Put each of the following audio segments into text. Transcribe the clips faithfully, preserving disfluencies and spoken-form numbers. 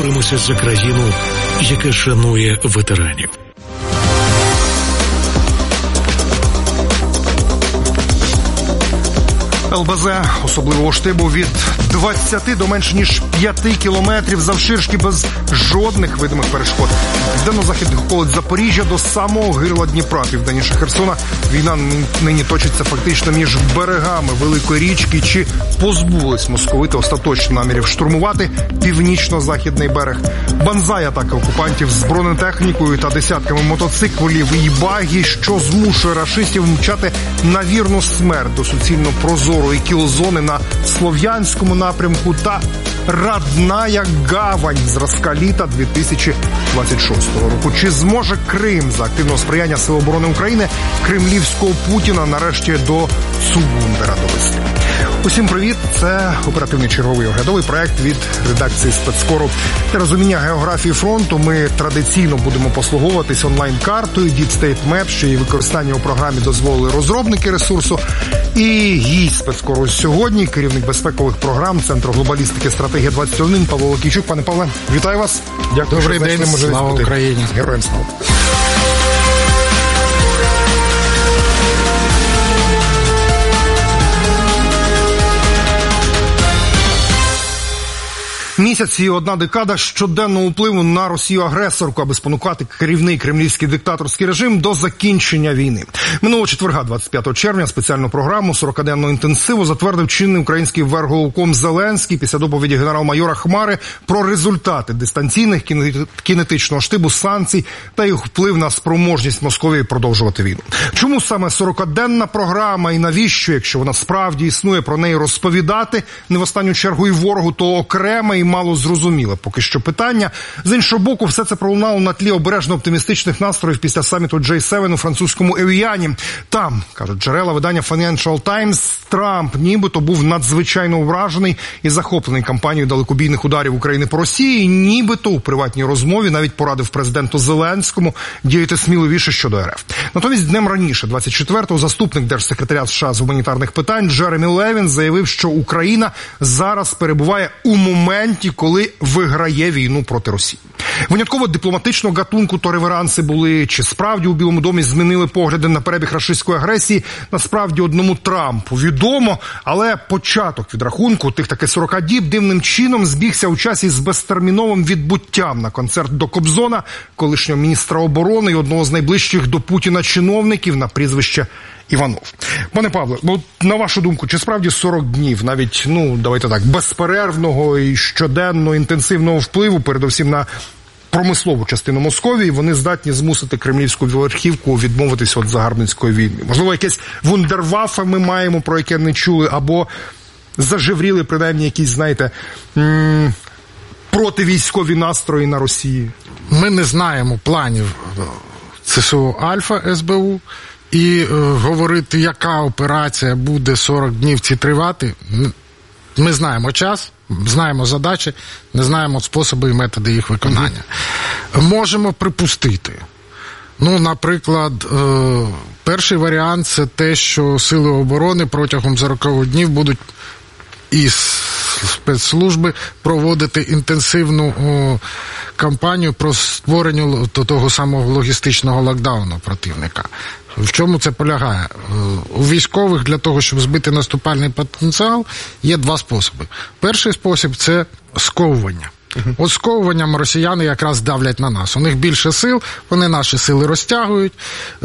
боремося за країну, яка шанує ветеранів. ел бе зет особливого штибу від двадцяти до менш ніж п'яти кілометрів завширшки без жодних видимих перешкод. Південно-західних околиць Запоріжжя до самого гирла Дніпра, південніше Херсона. Війна нині точиться фактично між берегами Великої річки. Чи позбулись московити остаточно намірів штурмувати північно-західний берег? Банзай атаки окупантів з бронетехнікою та десятками мотоциклів і багі, що змушує рашистів мчати на вірну смерть до суцільно прозорої кілзони на Слов'янському напрямку та Родная гавань зразка літа дві тисячі двадцять шостого року. Чи зможе Крим за активного сприяння Сил оборони України кремлівського Путіна нарешті до Цугундера довести? Усім привіт! Це оперативний черговий оглядовий проект від редакції спецкору. Для розуміння географії фронту ми традиційно будемо послуговуватись онлайн-картою Deep State Map, що її використання у програмі дозволили розробники ресурсу. І гість спецкору сьогодні, керівник безпекових програм Центру глобалістики стратегія двадцять один Павло Лакійчук. Пане Павле, вітаю вас. Дякую, Добрий день, слава Україні. Героям слава. Місяць і одна декада щоденного впливу на Росію-агресорку, аби спонукати керівний кремлівський диктаторський режим до закінчення війни. Минулого четверга, двадцять п'ятого червня, спеціальну програму сорокаденного інтенсиву затвердив чинний український верховком Зеленський після доповіді генерал-майора Хмари про результати дистанційних кінетичного штибу санкцій та їх вплив на спроможність Московії продовжувати війну. Чому саме сорокаденна програма і навіщо, якщо вона справді існує, про неї розповідати, не в останню чергу і ворогу, то окремо і мало зрозуміле поки що питання. З іншого боку, все це пролунало на тлі обережно-оптимістичних настроїв після саміту джей севен у французькому Евіані. Там, кажуть джерела видання Financial Times, Трамп нібито був надзвичайно вражений і захоплений кампанією далекобійних ударів України по Росії, і нібито у приватній розмові навіть порадив президенту Зеленському діяти сміливіше щодо РФ. Натомість днем раніше, двадцять четвертого, заступник держсекретаря США з гуманітарних питань Джеремі Левін заявив, що Україна зараз перебуває у моменті, коли виграє війну проти Росії. Винятково дипломатичного гатунку то реверанси були, чи справді у Білому домі змінили погляди на перебіг рашистської агресії, насправді одному Трампу відомо, але початок відрахунку тих таки сорока діб дивним чином збігся у часі з безтерміновим відбуттям на концерт до Кобзона, колишнього міністра оборони і одного з найближчих до Путіна чиновників на прізвище Іванов. Пане Павле, на вашу думку, чи справді сорок днів, навіть, ну, давайте так, безперервного і щоденного інтенсивного впливу, передусім на промислову частину Московії, вони здатні змусити кремлівську верхівку відмовитися від загарбницької війни? Можливо, якесь вундерваффе ми маємо, про яке не чули, або зажевріли, принаймні, якісь, знаєте, м- противійськові настрої на Росії? Ми не знаємо планів ЦСУ Альфа, ес бе у, і е, говорити, яка операція буде сорок днів ці тривати, ми знаємо час, знаємо задачі, не знаємо способи і методи їх виконання. Mm-hmm. Можемо припустити. Ну, наприклад, е, перший варіант – це те, що Сили оборони протягом сорока днів будуть і спецслужби проводити інтенсивну о, кампанію про створення того самого логістичного локдауну противника. В чому це полягає? У військових для того, щоб збити наступальний потенціал, є два способи. Перший спосіб – це сковування. Uh-huh. От сковуванням росіяни якраз давлять на нас. У них більше сил, вони наші сили розтягують,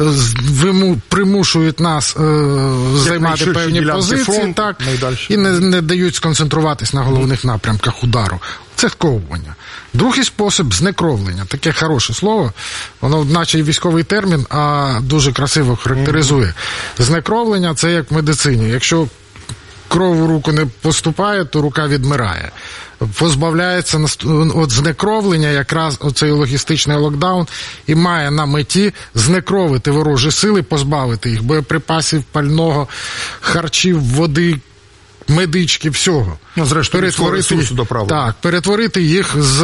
виму, примушують нас е, займати певні позиції, фронт, так, і не, не дають сконцентруватись на головних uh-huh. напрямках удару. Це сковування. Другий спосіб – знекровлення. Таке хороше слово, воно наче і військовий термін, а дуже красиво характеризує. Uh-huh. Знекровлення – це як в медицині. Якщо кров у руку не поступає, то рука відмирає. Позбавляється від знекровлення якраз оцей логістичний локдаун і має на меті знекровити ворожі сили, позбавити їх боєприпасів, пального, харчів, води, медички, всього. Ну, зрештою, перетворити їх, так, перетворити їх з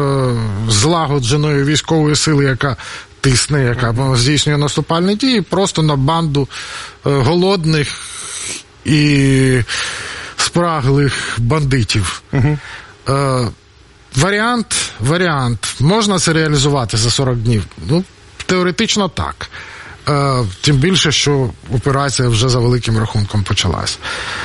злагодженої військової сили, яка тисне, яка mm-hmm. здійснює наступальні дії, просто на банду е, голодних і спраглих бандитів. Угу. Е, Варіант, варіант. Можна це реалізувати за сорок днів? Ну, теоретично так. Е, тим більше, що операція вже за великим рахунком почалась.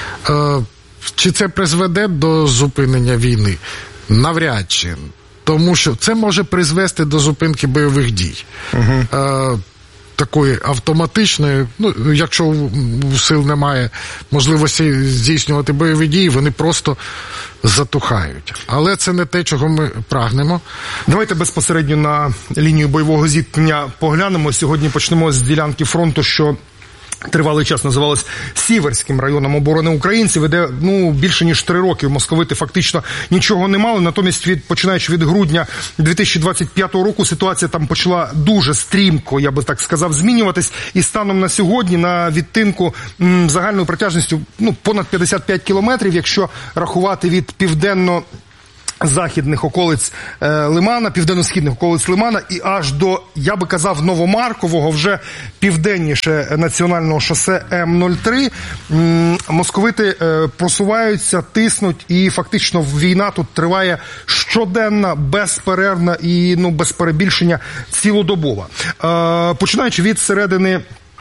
Е, чи це призведе до зупинення війни? Навряд чи. Тому що це може призвести до зупинки бойових дій. Угу. Е, такої автоматичної, ну, якщо у сил немає можливості здійснювати бойові дії, вони просто затухають. Але це не те, чого ми прагнемо. Давайте безпосередньо на лінію бойового зіткнення поглянемо. Сьогодні почнемо з ділянки фронту, що тривалий час називалось Сіверським районом оборони українців, де, ну, більше ніж три роки московити фактично нічого не мали. Натомість, від, починаючи від грудня дві тисячі двадцять п'ятого року, ситуація там почала дуже стрімко, я би так сказав, змінюватись. І станом на сьогодні на відтинку м, загальною протяжністю, ну, понад п'ятдесят п'ять кілометрів, якщо рахувати від південно західних околиць е, Лимана, південно-східних околиць Лимана і аж до, я би казав, Новомаркового, вже південніше національного шосе М нуль три, м, московити е, просуваються, тиснуть, і фактично війна тут триває щоденна, безперервна і, ну, без перебільшення, цілодобова. Е, починаючи від середини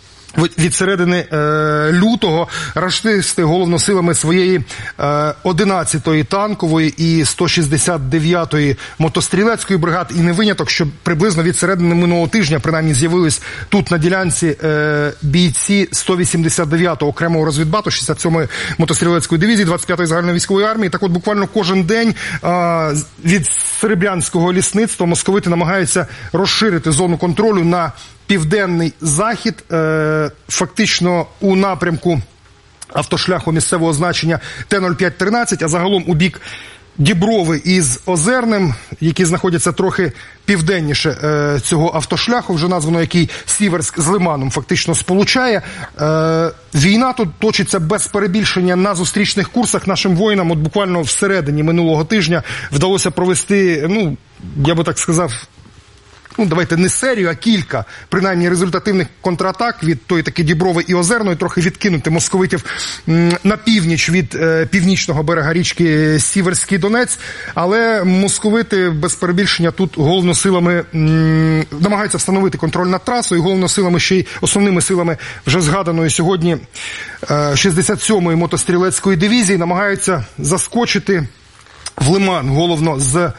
Від середини е, лютого рашисти головно силами своєї е, одинадцятої танкової і сто шістдесят дев'ятої мотострілецької бригад, і не виняток, що приблизно від середини минулого тижня принаймні з'явились тут на ділянці е, бійці сто вісімдесят дев'ятого окремого розвідбату, шістдесят сьомої мотострілецької дивізії, двадцять п'ятої загальної військової армії. Так от буквально кожен день е, від Серебрянського лісництва московити намагаються розширити зону контролю на південний захід, е, фактично у напрямку автошляху місцевого значення Т нуль п'ять тринадцять, а загалом у бік Діброви із Озерним, які знаходяться трохи південніше е, цього автошляху, вже названо який Сіверськ з Лиманом фактично сполучає. Е, війна тут точиться без перебільшення на зустрічних курсах. Нашим воїнам от буквально всередині минулого тижня вдалося провести, ну, я би так сказав, ну, давайте не серію, а кілька, принаймні, результативних контратак від тої таки Діброви і Озерної, трохи відкинути московитів на північ від е, північного берега річки Сіверський Донець, але московити без перебільшення тут головно силами м, намагаються встановити контроль над трасою, і головно силами ще й основними силами вже згаданої сьогодні е, шістдесят сьомої мотострілецької дивізії намагаються заскочити в Лиман, головно з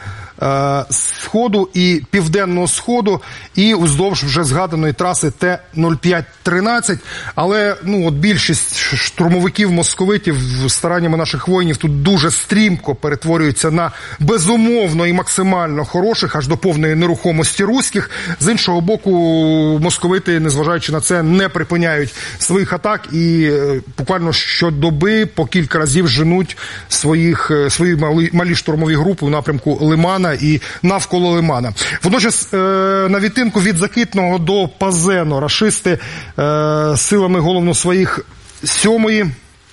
сходу і південного сходу, і уздовж вже згаданої траси Т нуль п'ять тринадцять. Але, ну, от більшість штурмовиків московитів стараннями наших воїнів тут дуже стрімко перетворюються на безумовно і максимально хороших, аж до повної нерухомості руських. З іншого боку, московити, незважаючи на це, не припиняють своїх атак і буквально щодоби по кілька разів женуть своїх, свої малі, малі штурмові групи у напрямку Лимана і навколо Лимана. Водночас е, на відтинку від Закитного до Пазену рашисти е, силами головно своїх сьомої,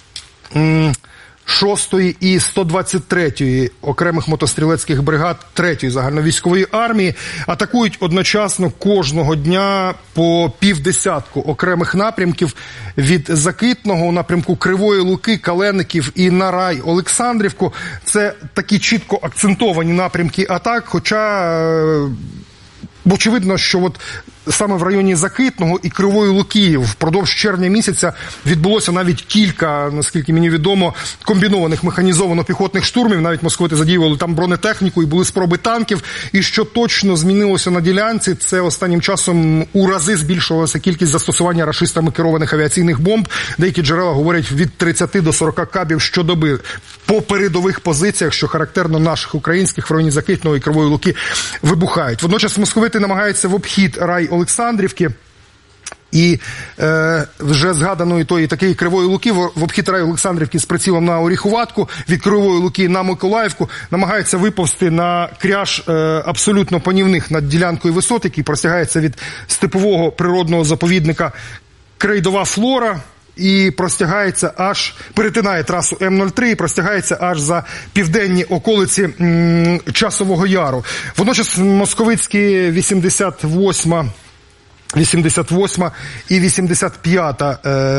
шостої і сто двадцять третьої окремих мотострілецьких бригад третьої загальновійськової армії атакують одночасно кожного дня по півдесятку окремих напрямків від Закитного у напрямку Кривої Луки, Калеників і на Рай Олександрівку. Це такі чітко акцентовані напрямки атак, хоча бо очевидно, що от саме в районі Закитного і Кривої Луки впродовж червня місяця відбулося навіть кілька, наскільки мені відомо, комбінованих механізовано-піхотних штурмів. Навіть московити задіювали там бронетехніку і були спроби танків. І що точно змінилося на ділянці, це останнім часом у рази збільшувалася кількість застосування рашистами керованих авіаційних бомб. Деякі джерела говорять від тридцяти до сорока кабів щодоби по передових позиціях, що характерно наших українських в районі Закитного і Кривої Луки, вибухають. Водночас московити намагаються в обхід Рай Олександрівки і е, вже згаданої тої такої Кривої Луки, в обхід Рай Олександрівки з прицілом на Оріхуватку, від Кривої Луки на Миколаївку, намагаються виповзти на кряж е, абсолютно панівних над ділянкою висот, який простягається від степового природного заповідника Крейдова Флора, і простягається аж, перетинає трасу М нуль три і простягається аж за південні околиці м, Часового Яру. Водночас московицькі вісімдесят восьма, вісімдесят восьма і вісімдесят п'ята е,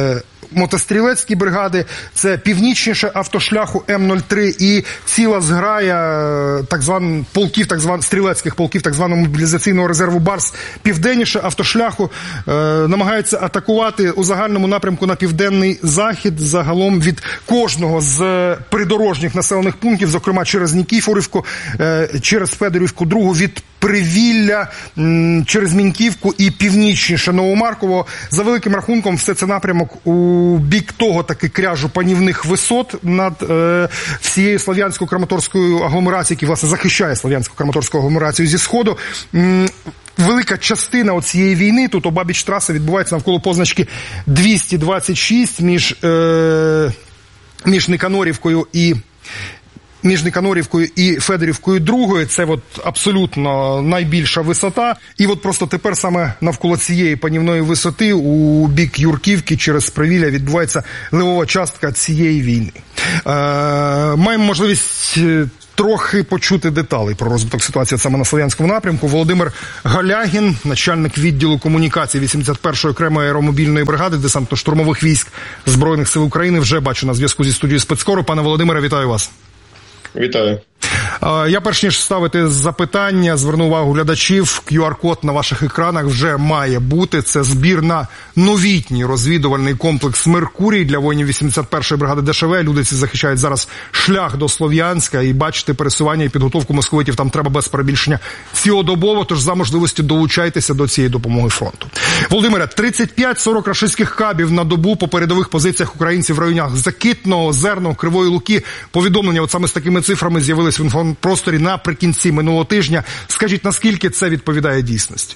мотострілецькі бригади, це північніше автошляху М нуль три і ціла зграя так званих полків, так званих стрілецьких полків так званого мобілізаційного резерву Барс південніше автошляху е, намагаються атакувати у загальному напрямку на південний захід, загалом від кожного з придорожніх населених пунктів, зокрема через Нікіфорівку, е, через Федорівку, другу від Привілля, м, через Міньківку і північніше Новомарково. За великим рахунком, все це напрямок у бік того таки кряжу панівних висот над е, всією Слов'янсько-Краматорською агломерацією, який, власне, захищає Слов'янсько-Краматорську агломерацію зі Сходу. М, велика частина цієї війни, тут обабіч траси відбувається навколо позначки двісті двадцять шість між, е, між Никанорівкою і між Никанорівкою і Федорівкою другою, це от абсолютно найбільша висота. І от просто тепер саме навколо цієї панівної висоти у бік Юрківки через Привілля відбувається левова частка цієї війни. Е, маємо можливість трохи почути деталей про розвиток ситуації саме на Слов'янському напрямку. Володимир Галягін, начальник відділу комунікації вісімдесят першої окремої аеромобільної бригади десантно-штурмових військ Збройних сил України, вже бачу на зв'язку зі студією спецкору. Пане Володимире, вітаю вас. Вітаю. Я перш ніж ставити запитання, зверну увагу глядачів, ку ар-код на ваших екранах вже має бути. Це збір на новітній розвідувальний комплекс «Меркурій» для воїнів вісімдесят першої бригади Де Ше Ве. Люди ці захищають зараз шлях до Слов'янська, і бачите, пересування і підготовку московитів там треба без перебільшення цілодобово, тож за можливості долучайтеся до цієї допомоги фронту. Володимире, тридцять п'ять сорок рашистських кабів на добу по передових позиціях українців в районах Закитного, Озерного, Кривої Луки. Повідомлення от саме з такими цифрами з'явились в інформпросторі наприкінці минулого тижня. Скажіть, наскільки це відповідає дійсності?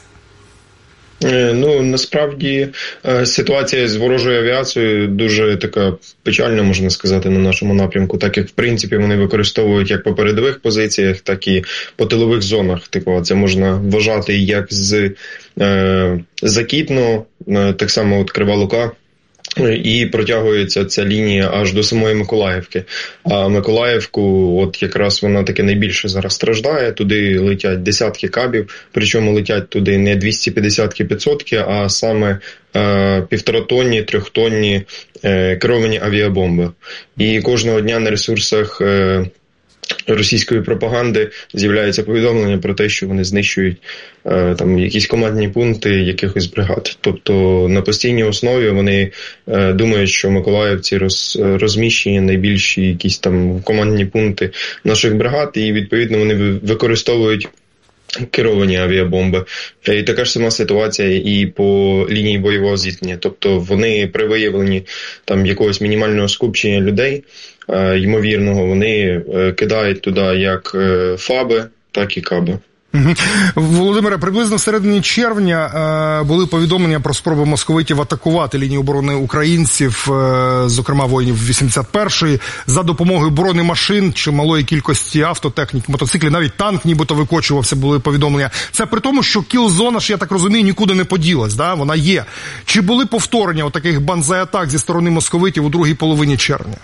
Ну, насправді, ситуація з ворожою авіацією дуже така печальна, можна сказати, на нашому напрямку, так як, в принципі, вони використовують як по передових позиціях, так і по тилових зонах. Типу, це можна вважати як з е, Закітного, так само от Крива Лука, і протягується ця лінія аж до самої Миколаївки. А Миколаївку, от якраз вона таки найбільше зараз страждає. Туди летять десятки кабів, причому летять туди не двісті п'ятдесят п'ятсот, а саме е, півторатонні, трьохтонні е, керовані авіабомби. І кожного дня на ресурсах е, російської пропаганди з'являється повідомлення про те, що вони знищують е, там якісь командні пункти якихось бригад. Тобто на постійній основі вони е, думають, що миколаївці роз, розміщені найбільші якісь там командні пункти наших бригад, і відповідно вони використовують керовані авіабомби. І така ж сама ситуація і по лінії бойового зіткнення. Тобто вони при виявленні там якогось мінімального скупчення людей, е, ймовірного, вони е, кидають туди як е, фаби, так і каби. Володимире, приблизно в середині червня е, були повідомлення про спроби московитів атакувати лінію оборони українців, е, зокрема воїнів вісімдесят першої, за допомогою бронемашин, чималої кількості автотехнік, мотоциклів, навіть танк нібито викочувався, були повідомлення. Це при тому, що кіл-зона ж, я так розумію, нікуди не поділась, да? Вона є. Чи були повторення таких банзай-атак зі сторони московитів у другій половині червня?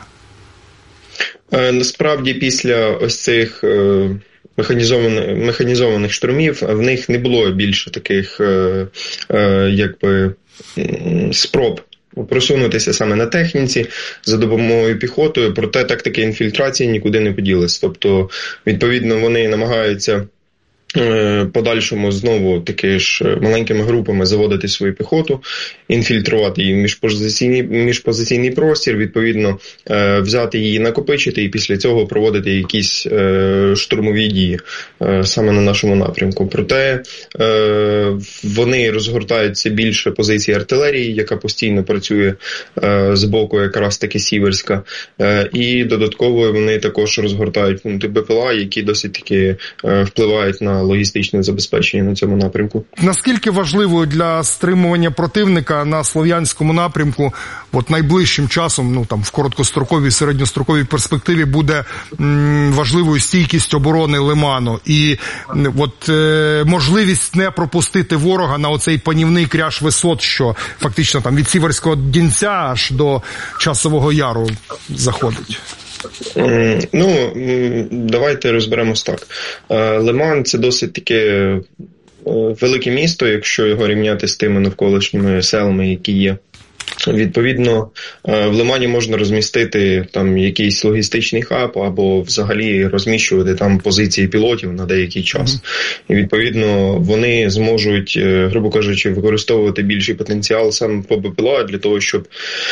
Е, насправді, після ось цих... Е... Механізованих, механізованих штурмів, в них не було більше таких е, е, якби спроб просунутися саме на техніці за допомогою піхотою, проте тактики інфільтрації нікуди не поділись. Тобто, відповідно, вони намагаються подальшому знову таки ж маленькими групами заводити свою піхоту, інфільтрувати її в міжпозиційний, міжпозиційний простір, відповідно взяти її, накопичити і після цього проводити якісь штурмові дії саме на нашому напрямку. Проте вони розгортаються більше позиції артилерії, яка постійно працює з боку якраз таки Сіверська, і додатково вони також розгортають пункти Бе Пе Ел А, які досить таки впливають на логістичне забезпечення на цьому напрямку. Наскільки важливою для стримування противника на Слов'янському напрямку от найближчим часом, ну там в короткостроковій, середньостроковій перспективі буде м, важливою стійкість оборони Лиману і от е, можливість не пропустити ворога на оцей панівний кряж висот, що фактично там від Сіверського Дінця аж до Часового Яру заходить? Ну, давайте розберемось так. Лиман – це досить таке велике місто, якщо його рівняти з тими навколишніми селами, які є Відповідно, в Лимані можна розмістити там якийсь логістичний хаб або взагалі розміщувати там позиції пілотів на деякий час. І відповідно вони зможуть, грубо кажучи, використовувати більший потенціал саме по БПЛА для того, щоб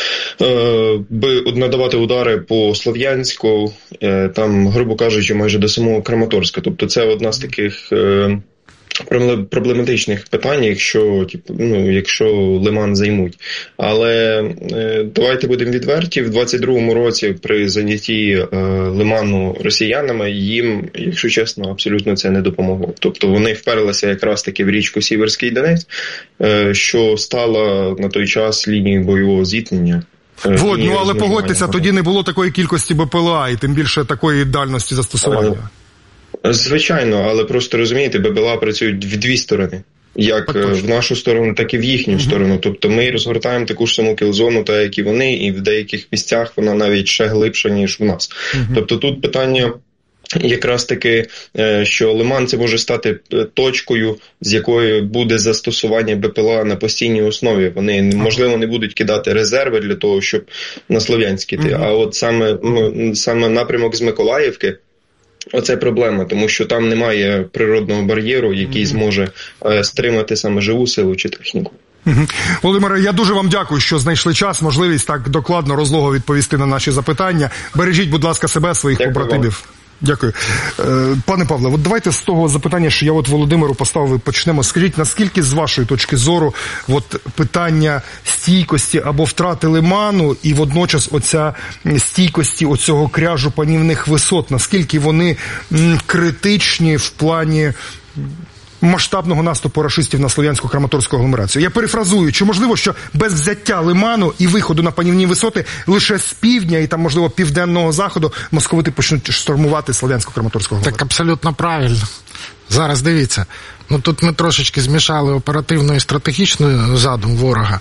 е, надавати удари по Слов'янську, е, там, грубо кажучи, майже до самого Краматорська. Тобто це одна з таких е, проблематичних питань, якщо, типу, ну, якщо Лиман займуть. Але е, давайте будемо відверті, в двадцять другому році при занятті е, Лиману росіянами їм, якщо чесно, абсолютно це не допомогло. Тобто вони вперлися якраз таки в річку Сіверський Донець, е, що стала на той час лінією бойового зіткнення. Володь, ну але погодьтеся, тоді не було такої кількості БПЛА і тим більше такої дальності застосування. Звичайно, але просто розумієте, БПЛА працюють в дві сторони. Як в нашу сторону, так і в їхню uh-huh. сторону. Тобто ми розгортаємо таку ж саму кілзону, так як і вони, і в деяких місцях вона навіть ще глибша, ніж в нас. Uh-huh. Тобто тут питання якраз таки, що Лиман це може стати точкою, з якої буде застосування БПЛА на постійній основі. Вони, можливо, не будуть кидати резерви для того, щоб на Слов'янськ іти. Uh-huh. А от саме, ну, саме напрямок з Миколаївки, оце проблема, тому що там немає природного бар'єру, який зможе е, стримати саме живу силу чи техніку. Угу. Володимире, я дуже вам дякую, що знайшли час, можливість так докладно, розлого відповісти на наші запитання. Бережіть, будь ласка, себе, своїх Дякую побратимів. Вам. Дякую. Пане Павле, от давайте з того запитання, що я от Володимиру поставив, почнемо. Скажіть, наскільки з вашої точки зору от питання стійкості або втрати Лиману і водночас оця стійкості оцього кряжу панівних висот, наскільки вони критичні в плані масштабного наступу рашистів на Слов'янсько-Краматорську агломерацію? Я перефразую, чи можливо, що без взяття Лиману і виходу на панівні висоти лише з півдня і там, можливо, південного заходу московити почнуть штурмувати Слов'янсько-Краматорську агломерацію? Так абсолютно правильно. Зараз дивіться, ну тут ми трошечки змішали оперативну і стратегічну задум ворога.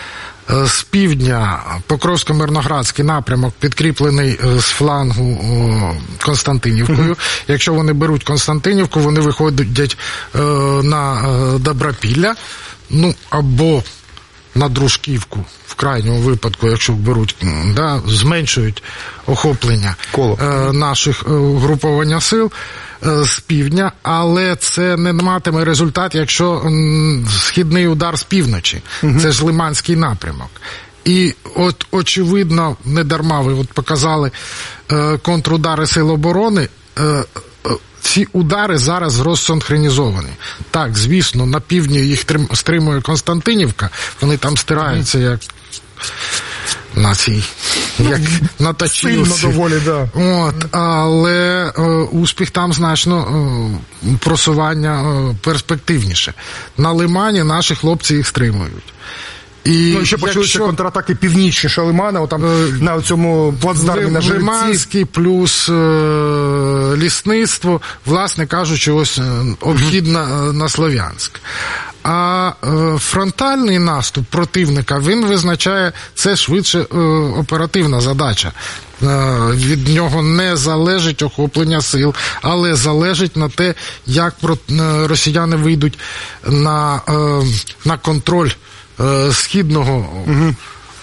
З півдня Покровсько-Мирноградський напрямок підкріплений з флангу Константинівкою. Uh-huh. Якщо вони беруть Константинівку, вони виходять е, на Добропілля, ну або на Дружківку, в крайньому випадку, якщо беруть, да, зменшують охоплення е, наших е, угруповання сил з півдня, але це не матиме результат, якщо м, східний удар з півночі. Угу. Це ж Лиманський напрямок. І от, очевидно, не дарма ви от показали е, контрудари Сил оборони, е, е, ці удари зараз розсинхронізовані. Так, звісно, на півдні їх трим, стримує Константинівка, вони там стираються як на цій, як на точилці. Сильно доволі, да. От, але е, успіх там значно е, просування е, перспективніше. На Лимані наші хлопці їх стримують. І ну, ще почалися якщо... контратаки північніше Лимана, отам е, на цьому плацдармі на Жеребці. Лиманський плюс е, лісництво, власне кажучи, ось обхід на, на Слов'янськ. А е, фронтальний наступ противника, він визначає, це швидше е, оперативна задача. Е, від нього не залежить охоплення сил, але залежить на те, як про, е, росіяни вийдуть на, е, на контроль е, східного, угу.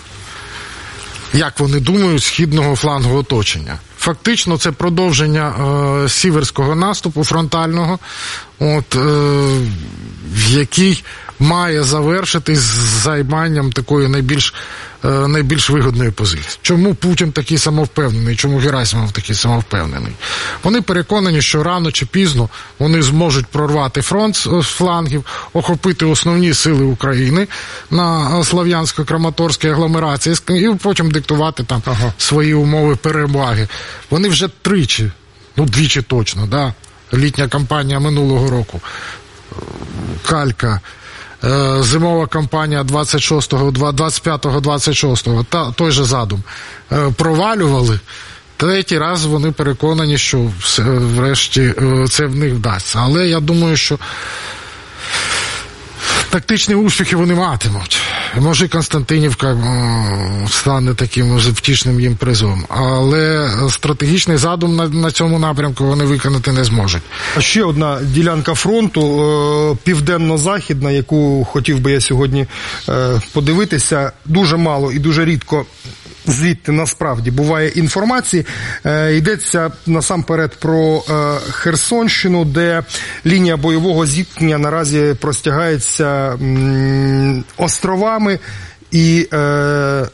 як вони думають, східного флангу оточення. Фактично, це продовження е, сіверського наступу фронтального, от, е, який має завершитись з займанням такої найбільш, е, найбільш вигодної позиції. Чому Путін такий самовпевнений, чому Герасимов такий самовпевнений? Вони переконані, що рано чи пізно вони зможуть прорвати фронт з флангів, охопити основні сили України на Слов'янсько-Краматорській агломерації і потім диктувати там ага. свої умови переваги. Вони вже тричі, ну двічі точно, да, літня кампанія минулого року, калька, е, зимова кампанія двадцять шостого, двадцять п'ятого двадцять шостого, та, той же задум, е, провалювали. Третій раз вони переконані, що все, врешті е, це в них вдасться. Але я думаю, що Тактичні успіхи вони матимуть. Може, Константинівка стане таким може, втішним їм призом. Але стратегічний задум на, на цьому напрямку вони виконати не зможуть. А ще одна ділянка фронту, південно-західна, яку хотів би я сьогодні подивитися. Дуже мало і дуже рідко звідти насправді буває інформації. Е, йдеться насамперед про е, Херсонщину, де лінія бойового зіткнення наразі простягається м, островами і е,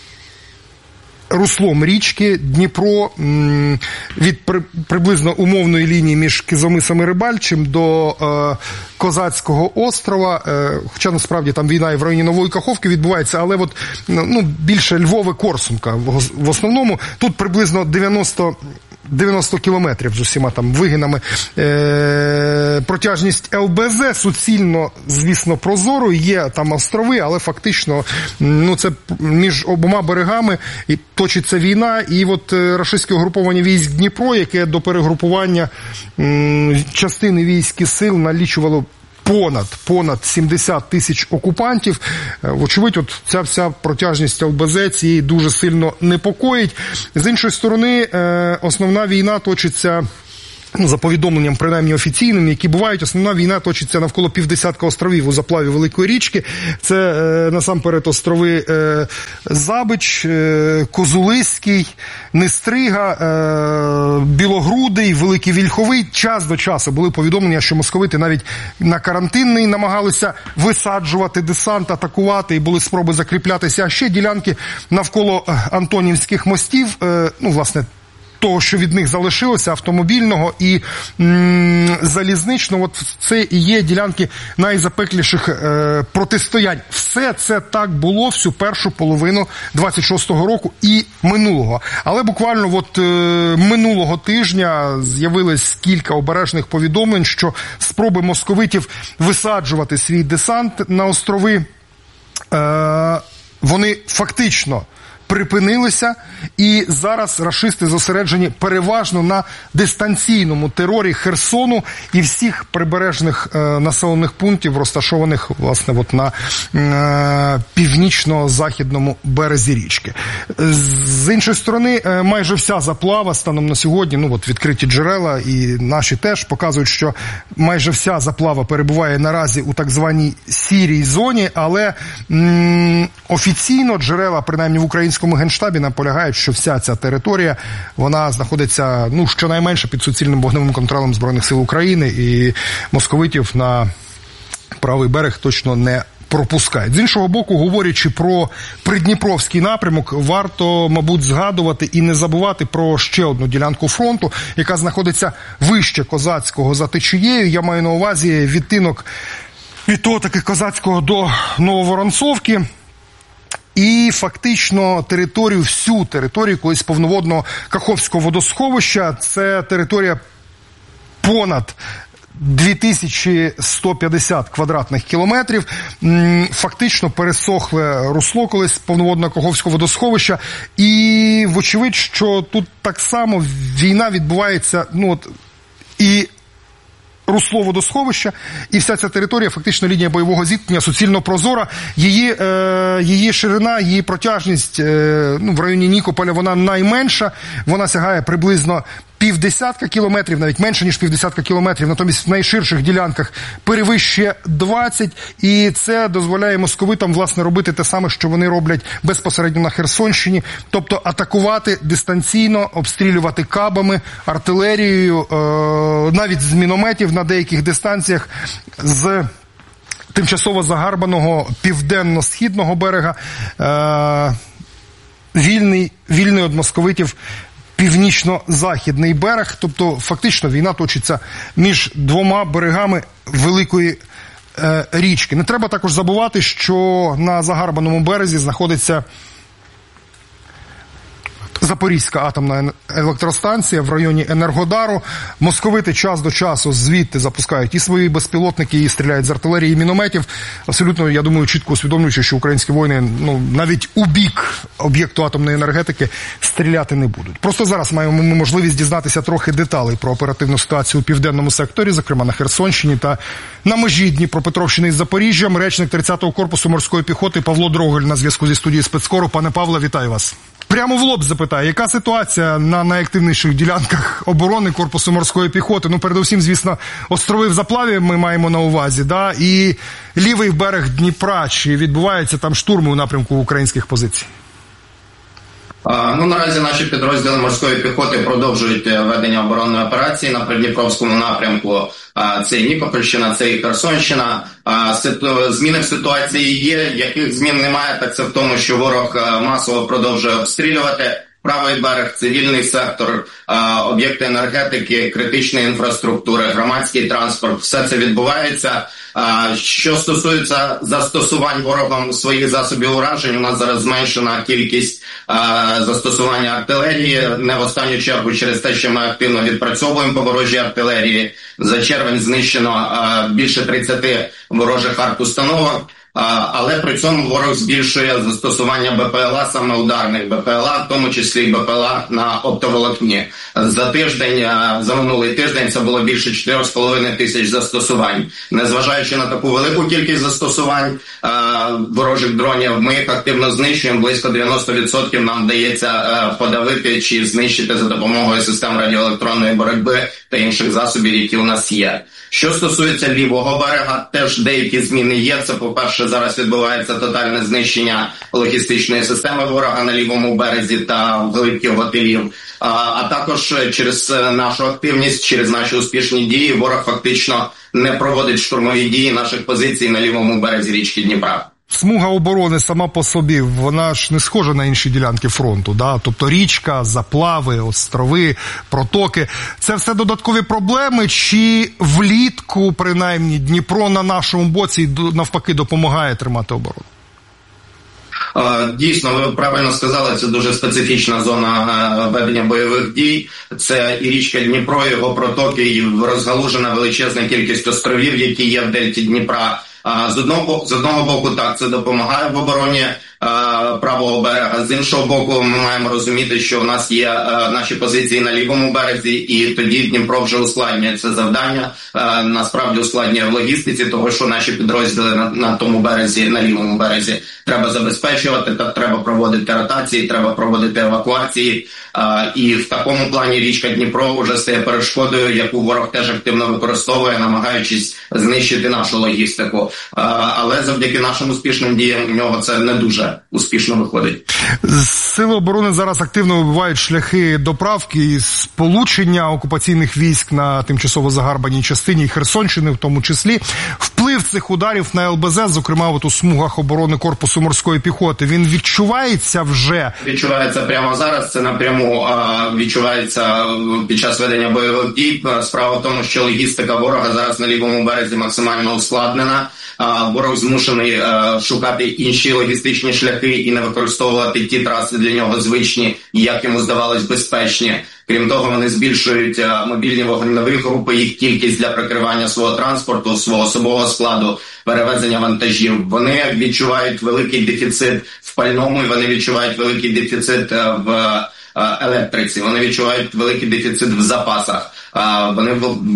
руслом річки Дніпро м, від при, приблизно умовної лінії між Кизомисом і Рибальчим до е, Козацького острова, е, хоча насправді там війна і в районі Нової Каховки відбувається, але от, ну, більше Львове-Корсунка в, в основному. Тут приблизно дев'яносто дев'яносто кілометрів з усіма там вигинами. Е, протяжність ел бе зет суцільно, звісно, прозоро, є там острови, але фактично, ну, це між обома берегами і точиться війна, і от рашистське угруповання військ Дніпро, яке до перегрупування м, частини військ і сил налічувало понад, понад сімдесят тисяч окупантів. Вочевидь, от ця вся протяжність ел бе зет цієї дуже сильно непокоїть. З іншої сторони, основна війна точиться, ну, за повідомленням, принаймні офіційним, які бувають, основна війна точиться навколо півдесятка островів у заплаві Великої річки. Це е, насамперед острови е, Забич, е, Козулиський, Нестрига, е, Білогрудий, Великий Вільховий. Час до часу були повідомлення, що московити навіть на карантинний намагалися висаджувати десант, атакувати, і були спроби закріплятися. А ще ділянки навколо Антонівських мостів, е, ну, власне, того, що від них залишилося, автомобільного і м, залізничного, от це і є ділянки найзапекліших е, протистоянь. Все це так було всю першу половину двадцять шостого року і минулого. Але буквально от е, минулого тижня з'явилось кілька обережних повідомлень, що спроби московитів висаджувати свій десант на острови, е, вони фактично припинилися, і зараз рашисти зосереджені переважно на дистанційному терорі Херсону і всіх прибережних е, населених пунктів, розташованих, власне, от на е, північно-західному березі річки. З іншої сторони, е, майже вся заплава станом на сьогодні, ну от відкриті джерела і наші теж показують, що майже вся заплава перебуває наразі у так званій сірій зоні, але м, офіційно джерела, принаймні в українському Генштабі, наполягають, що вся ця територія, вона знаходиться, ну, щонайменше під суцільним вогневим контролем Збройних сил України, і московитів на правий берег точно не пропускають. З іншого боку, говорячи про Придніпровський напрямок, варто, мабуть, згадувати і не забувати про ще одну ділянку фронту, яка знаходиться вище Козацького за течією. Я маю на увазі відтинок від того таки Козацького до Нововоронцовки. І фактично територію, всю територію колись повноводного Каховського водосховища, це територія понад дві тисячі сто п'ятдесят квадратних кілометрів, фактично пересохле русло колись повноводного Каховського водосховища, і вочевидь, що тут так само війна відбувається, ну от, і русло водосховища, і вся ця територія, фактично лінія бойового зіткнення, суцільно прозора. Її, е, її ширина, її протяжність е, ну, в районі Нікополя, вона найменша, вона сягає приблизно півдесятка кілометрів, навіть менше, ніж півдесятка кілометрів, натомість в найширших ділянках перевищує двадцять, і це дозволяє московитам, власне, робити те саме, що вони роблять безпосередньо на Херсонщині, тобто атакувати дистанційно, обстрілювати кабами, артилерією, е, навіть з мінометів на деяких дистанціях, з тимчасово загарбаного південно-східного берега, е, вільний, вільний від московитів північно-західний берег, тобто фактично війна точиться між двома берегами Великої е, річки. Не треба також забувати, що на загарбаному березі знаходиться Запорізька атомна електростанція в районі Енергодару. Московити час до часу звідти запускають і свої безпілотники, і стріляють з артилерії, і мінометів. Абсолютно, я думаю, чітко усвідомлюючи, що українські воїни, ну, навіть у бік об'єкту атомної енергетики стріляти не будуть. Просто зараз маємо можливість дізнатися трохи деталей про оперативну ситуацію у південному секторі, зокрема на Херсонщині та на межі Дніпропетровщини із Запоріжжям. Речник тридцятого корпусу морської піхоти Павло Дрогель на зв'язку зі студією спецкору. Пане Павле, вітаю вас. Прямо в лоб запитаю, яка ситуація на найактивніших ділянках оборони корпусу морської піхоти? Ну, передусім, звісно, острови в заплаві ми маємо на увазі, да? І лівий берег Дніпра. Чи відбуваються там штурми у напрямку українських позицій? Ну, наразі наші підрозділи морської піхоти продовжують ведення оборонної операції на Придніпровському напрямку. Це і Нікопольщина, це і Херсонщина. Зміни в ситуації є, яких змін немає, так це в тому, що ворог масово продовжує обстрілювати правий берег, цивільний сектор, об'єкти енергетики, критичної інфраструктури, громадський транспорт. Все це відбувається. Що стосується застосувань ворогом своїх засобів уражень, у нас зараз зменшена кількість застосування артилерії, не в останню чергу через те, що ми активно відпрацьовуємо по ворожій артилерії. За червень знищено більше тридцяти ворожих арт-установок. Але при цьому ворог збільшує застосування БПЛА, саме ударних БПЛА, в тому числі і БПЛА на оптоволокні. За тиждень, за минулий тиждень це було більше чотири з половиною тисяч застосувань. Незважаючи на таку велику кількість застосувань ворожих дронів, ми їх активно знищуємо, близько дев'яносто відсотків нам вдається подавити чи знищити за допомогою систем радіоелектронної боротьби та інших засобів, які у нас є. Що стосується лівого берега, теж деякі зміни є. Це, по-перше, зараз відбувається тотальне знищення логістичної системи ворога на лівому березі та великих готелів. А, а також через нашу активність, через наші успішні дії ворог фактично не проводить штурмові дії наших позицій на лівому березі річки Дніпра. Смуга оборони сама по собі, вона ж не схожа на інші ділянки фронту, да? Тобто річка, заплави, острови, протоки. Це все додаткові проблеми, чи влітку, принаймні, Дніпро на нашому боці навпаки допомагає тримати оборону? Дійсно, ви правильно сказали, це дуже специфічна зона ведення бойових дій. Це і річка Дніпро, його протоки, і розгалужена величезна кількість островів, які є в дельті Дніпра. З одного, з одного боку, так, це допомагає в обороні правого берега. З іншого боку, ми маємо розуміти, що у нас є наші позиції на лівому березі, і тоді Дніпро вже ускладнює це завдання. Насправді ускладнює в логістиці, того, що наші підрозділи на, на тому березі, на лівому березі, треба забезпечувати, та треба проводити ротації, треба проводити евакуації. І в такому плані річка Дніпро вже стає перешкодою, яку ворог теж активно використовує, намагаючись знищити нашу логістику. Але завдяки нашим успішним діям у нього це не дуже успішно виходить. Сили оборони зараз активно вибивають шляхи доправки і сполучення окупаційних військ на тимчасово загарбаній частині Херсонщини, в тому числі. Вплив цих ударів на ел бе зет, зокрема от у смугах оборони корпусу морської піхоти, він відчувається вже? Відчувається прямо зараз, це напряму відчувається під час ведення бойових дій. Справа в тому, що логістика ворога зараз на лівому березі максимально ускладнена. Ворог змушений шукати інші логістичні шляхи і не використовувати ті траси для нього звичні, як йому здавалось безпечні. Крім того, вони збільшують мобільні вогневі групи, їх кількість для прикривання свого транспорту, свого особового складу, перевезення вантажів. Вони відчувають великий дефіцит в пальному, і вони відчувають великий дефіцит в електриці, вони відчувають великий дефіцит в запасах. Вони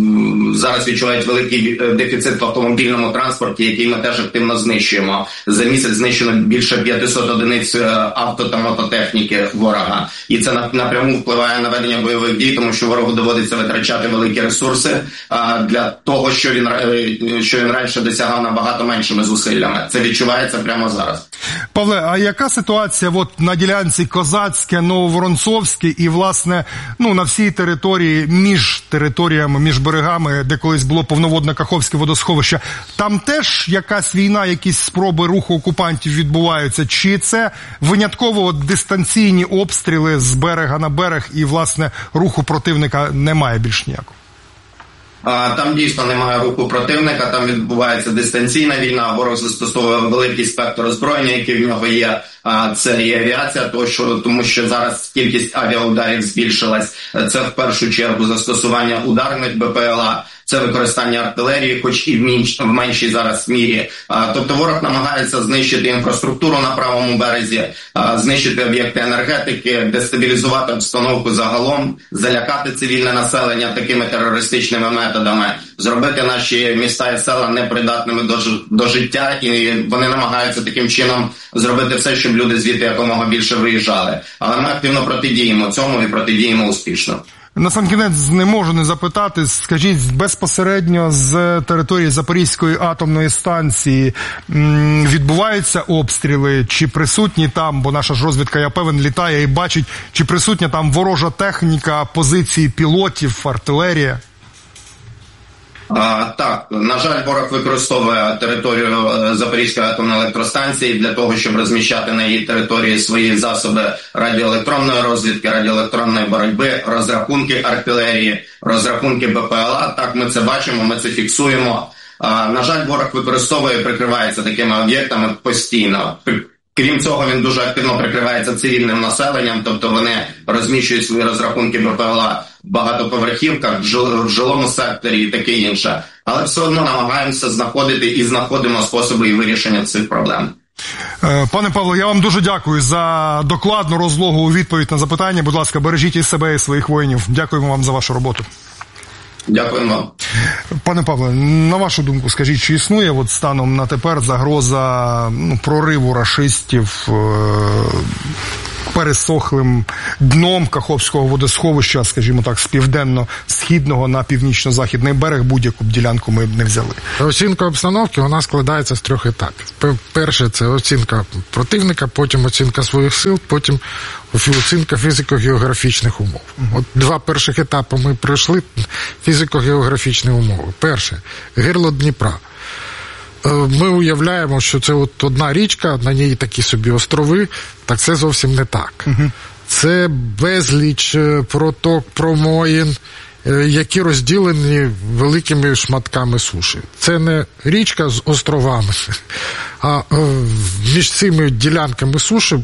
зараз відчувають великий дефіцит в автомобільному транспорті, який ми теж активно знищуємо. За місяць знищено більше п'ятсот одиниць авто та мототехніки ворога. І це напряму впливає на ведення бойових дій, тому що ворогу доводиться витрачати великі ресурси для того, що він, що він раніше досягав набагато меншими зусиллями. Це відчувається прямо зараз. Павле, а яка ситуація от на ділянці Козацьке, Нововоронцовське і, власне, ну, на всій території між територіями, між берегами, де колись було повноводне Каховське водосховище? Там теж якась війна, якісь спроби руху окупантів відбуваються? Чи це винятково дистанційні обстріли з берега на берег і, власне, руху противника немає більш ніякого? Там дійсно немає руху противника, там відбувається дистанційна війна, ворог застосовує великий спектр озброєння, який в нього є. Це і авіація, тому що, тому що зараз кількість авіаударів збільшилась. Це в першу чергу застосування ударних Б П Л А, це використання артилерії, хоч і в, менш, в меншій зараз мірі. Тобто ворог намагається знищити інфраструктуру на правому березі, знищити об'єкти енергетики, дестабілізувати обстановку загалом, залякати цивільне населення такими терористичними методами, зробити наші міста і села непридатними до, до життя, і вони намагаються таким чином зробити все, щоб люди звідти якомога більше виїжджали. Але ми активно протидіємо цьому і протидіємо успішно. Насамкінець не можу не запитати, скажіть, безпосередньо з території Запорізької атомної станції відбуваються обстріли, чи присутні там, бо наша ж розвідка, я певен, літає і бачить, чи присутня там ворожа техніка, позиції пілотів, артилерія? А, так, на жаль, ворог використовує територію Запорізької атомної електростанції для того, щоб розміщати на її території свої засоби радіоелектронної розвідки, радіоелектронної боротьби, розрахунки артилерії, розрахунки Б П Л А. Так, ми це бачимо, ми це фіксуємо. А, на жаль, ворог використовує і прикривається такими об'єктами постійно. Крім цього, він дуже активно прикривається цивільним населенням, тобто вони розміщують свої розрахунки Б П Л А в багатоповерхівках, в жилому секторі і таке інше. Але все одно намагаємося знаходити і знаходимо способи і вирішення цих проблем. Пане Павло, я вам дуже дякую за докладну, розлогу відповідь на запитання. Будь ласка, бережіть і себе, і своїх воїнів. Дякуємо вам за вашу роботу. Дякуємо вам. Пане Павле, на вашу думку, скажіть, чи існує от станом на тепер загроза ну, прориву рашистів е- пересохлим дном Каховського водосховища, скажімо так, з південно-східного на північно-західний берег, будь-яку б ділянку ми б не взяли? Оцінка обстановки, вона складається з трьох етапів. Перше – це оцінка противника, потім оцінка своїх сил, потім оцінка фізико-географічних умов. От два перших етапи ми пройшли, фізико-географічні умови. Перше – гирло Дніпра. Ми уявляємо, що це от одна річка, на ній такі собі острови, так це зовсім не так. Угу. Це безліч проток, промоїн, які розділені великими шматками суші. Це не річка з островами, а між цими ділянками суші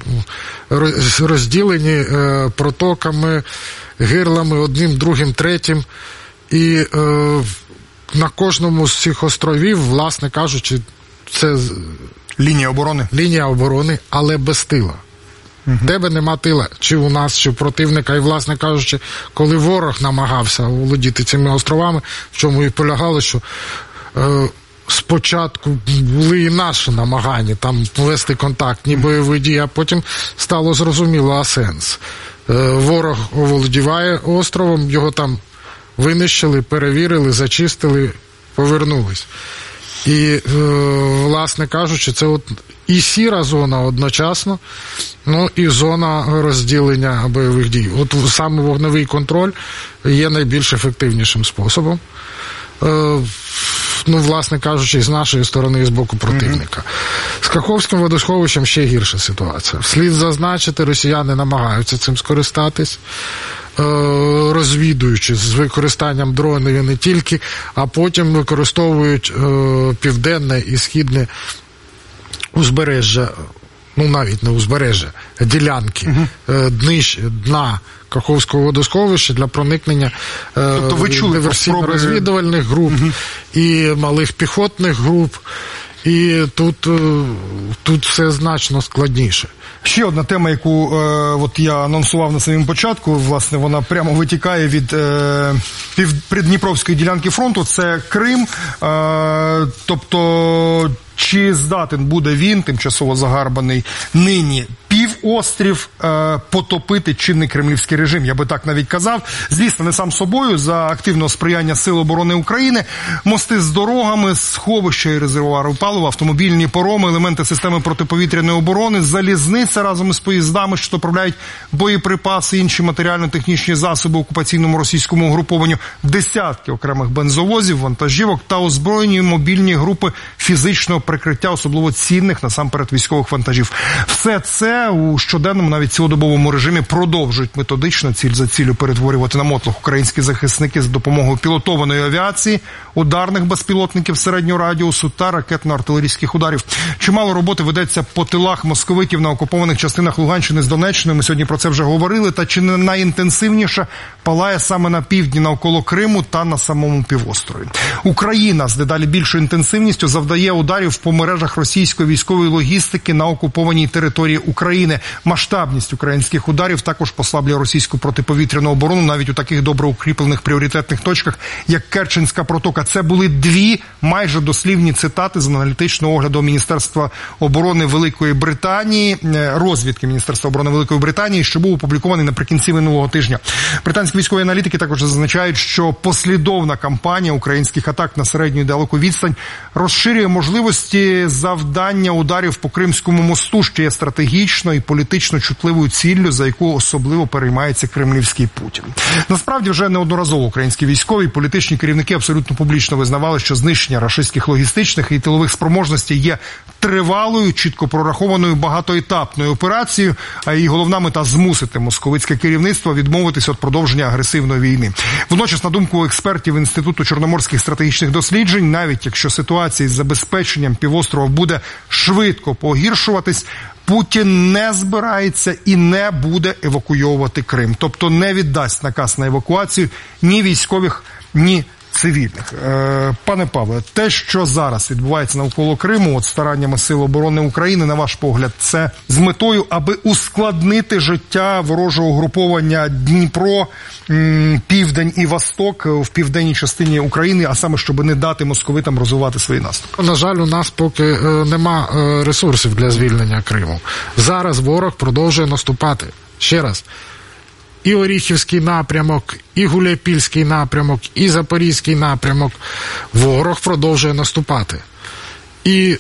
розділені протоками, гирлами, одним, другим, третім. І на кожному з цих островів, власне кажучи, це лінія оборони. Лінія оборони, але без тила. Угу. Тебе нема тила, чи у нас, чи у противника. І, власне кажучи, коли ворог намагався володіти цими островами, в чому і полягало, що е, спочатку були і наші намагання там вести контактні бойові дії, а потім стало зрозуміло, а сенс. Е, ворог оволодіває островом, його там винищили, перевірили, зачистили, повернулись. І, е, власне кажучи, це от і сіра зона одночасно, ну і зона розділення бойових дій. От саме вогневий контроль є найбільш ефективнішим способом. Е, ну, власне кажучи, з нашої сторони і з боку противника. З Каховським водосховищем ще гірша ситуація. Вслід зазначити, росіяни намагаються цим скористатись, розвідуючи з використанням дронів і не тільки, а потім використовують південне і східне узбережжя, ну навіть не узбережжя, ділянки uh-huh. днищ, дна Каховського водосховища для проникнення тобто ви чули диверсійно-розвідувальних груп uh-huh. і малих піхотних груп. І тут, тут все значно складніше. Ще одна тема, яку е, от я анонсував на самому початку, власне, вона прямо витікає від е, півдніпровської ділянки фронту, це Крим. Е, тобто, чи здатен буде він, тимчасово загарбаний, нині півострів е, потопити чинний кремлівський режим, я би так навіть казав. Звісно, не сам собою, за активного сприяння Сил оборони України, мости з дорогами, сховища і резервуари палива, автомобільні пороми, елементи системи протиповітряної оборони, залізниця разом із поїздами, що доправляють боєприпаси, інші матеріально-технічні засоби окупаційному російському угрупованню, десятки окремих бензовозів, вантажівок та озброєні мобільні групи фізичного прикриття, особливо цінних, насамперед, військових вантажів. Все це Але у щоденному, навіть цілодобовому режимі продовжують методично ціль за цілю перетворювати на мотлох українські захисники за допомогою пілотованої авіації, ударних безпілотників середнього радіусу та ракетно-артилерійських ударів. Чимало роботи ведеться по тилах московитів на окупованих частинах Луганщини з Донеччини. Ми сьогодні про це вже говорили. Та чи не найінтенсивніше палає саме на півдні навколо Криму та на самому півострові. Україна з дедалі більшою інтенсивністю завдає ударів по мережах російської військової логістики на окупованій території України. Масштабність українських ударів також послаблює російську протиповітряну оборону навіть у таких добре укріплених пріоритетних точках, як Керченська протока. Це були дві майже дослівні цитати з аналітичного огляду Міністерства оборони Великої Британії, розвідки Міністерства оборони Великої Британії, що був опублікований наприкінці минулого тижня. Британські військові аналітики також зазначають, що послідовна кампанія українських атак на середню і далеку відстань розширює можливості завдання ударів по Кримському мосту, що є стратегічно і політично чутливою ціллю, за яку особливо переймається кремлівський Путін. Насправді вже неодноразово українські військові і політичні керівники абсолютно публічно визнавали, що знищення рашистських логістичних і тилових спроможностей є тривалою, чітко прорахованою багатоетапною операцією, а її головна мета – змусити московицьке керівництво відмовитися від продовження агресивної війни. Водночас, на думку експертів Інституту чорноморських стратегічних досліджень, навіть якщо ситуація із забезпеченням півострова буде швидко погіршуватись, Путін не збирається і не буде евакуйовувати Крим. Тобто не віддасть наказ на евакуацію ні військових, ні цивільних. Е, пане Павле, те, що зараз відбувається навколо Криму, от стараннями Сил оборони України, на ваш погляд, це з метою, аби ускладнити життя ворожого угруповання Дніпро, м, Південь і Восток в південній частині України, а саме, щоб не дати московитам розвивати свої наступи? На жаль, у нас поки е, нема е, ресурсів для звільнення Криму. Зараз ворог продовжує наступати. Ще раз. І Оріхівський напрямок, і Гуляйпільський напрямок, і Запорізький напрямок. Ворог продовжує наступати. І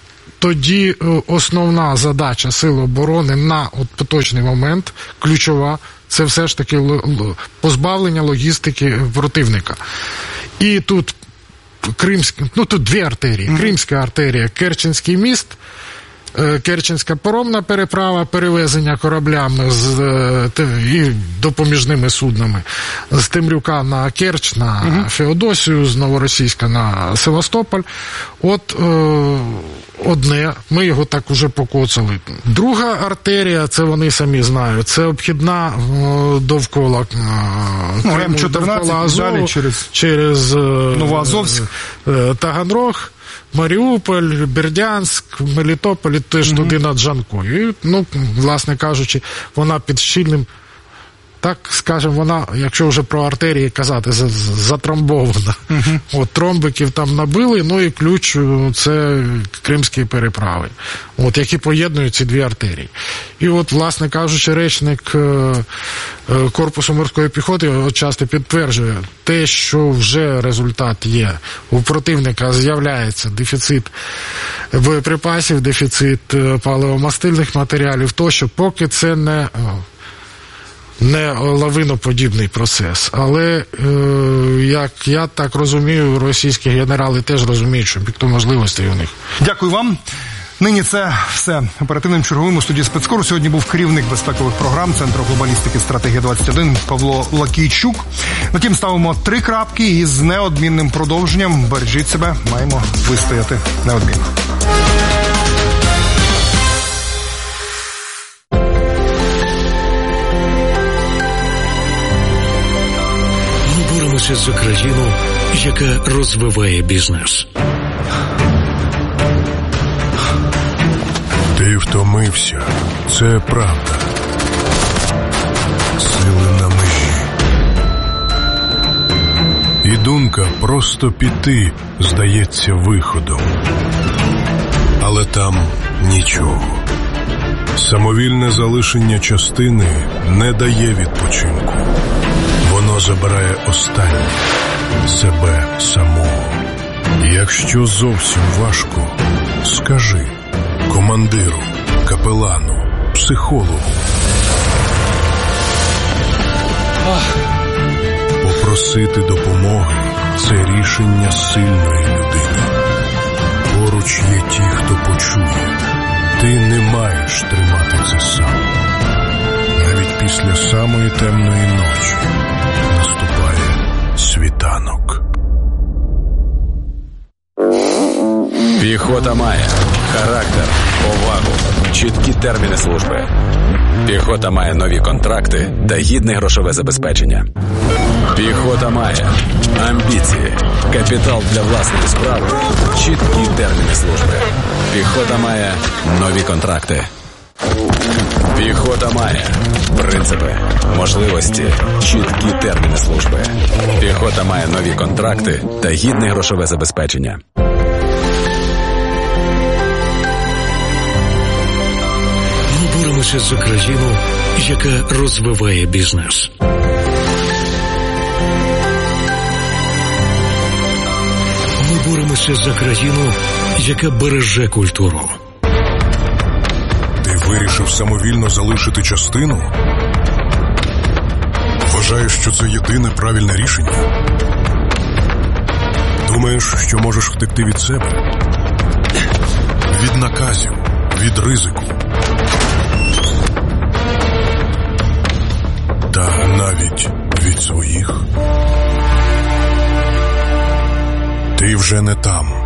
тоді основна задача Сил оборони на от поточний момент, ключова, це все ж таки позбавлення логістики противника. І тут Кримська, ну тут дві артерії. Mm-hmm. Кримська артерія, Керченський міст, Керченська паромна переправа, перевезення кораблями з і допоміжними суднами з Темрюка на Керч, на угу. Феодосію, з Новоросійська на Севастополь. От е, одне, ми його так уже покоцали. Друга артерія, це вони самі знають, це обхідна е, довкола е, ну, Ем чотирнадцять, далі через, через е, Новоазовськ, е, Таганрог, Маріуполь, Бердянськ, Мелітополь, теж mm-hmm. туди над Джанкою. І, ну, власне кажучи, вона під щільним, так скажемо, вона, якщо вже про артерії казати, затрамбована. Mm-hmm. От, тромбиків там набили, ну і ключ – це Кримські переправи, от, які поєднують ці дві артерії. І от, власне кажучи, речник Корпусу морської піхоти от часто підтверджує те, що вже результат є. У противника з'являється дефіцит боєприпасів, дефіцит паливомастильних матеріалів, тощо, поки це не... не лавиноподібний процес. Але, е, як я так розумію, російські генерали теж розуміють, що під можливостей у них. Дякую вам. Нині це все. Оперативним черговим у студії спецкору сьогодні був керівник безпекових програм Центру глобалістики «Стратегія двадцять один» Павло Лакійчук. Натім ставимо три крапки і з неодмінним продовженням. Бережіть себе, маємо вистояти неодмінно. Боремося за країну, яка розвиває бізнес. Ти втомився. Це правда. Сили на межі. І думка просто піти здається виходом. Але там нічого. Самовільне залишення частини не дає відпочинку. Воно забирає останнє – себе самого. Якщо зовсім важко, скажи командиру, капелану, психологу. Попросити допомоги – це рішення сильної людини. Поруч є ті, хто почує. Ти не маєш тримати це сам. Навіть після самої темної ночі наступає світанок. Піхота має характер, повагу, чіткі терміни служби. Піхота має нові контракти та гідне грошове забезпечення. Піхота має амбіції, капітал для власної справи, чіткі терміни служби. Піхота має нові контракти. Піхота має принципи, можливості, чіткі терміни служби. Піхота має нові контракти та гідне грошове забезпечення. Ми боремося за країну, яка розвиває бізнес. Ми боремося за країну, яка береже культуру. Ти вирішив самовільно залишити частину? Вважаєш, що це єдине правильне рішення? Думаєш, що можеш втекти від себе? Від наказів, від ризику. Та навіть від своїх. Ти вже не там.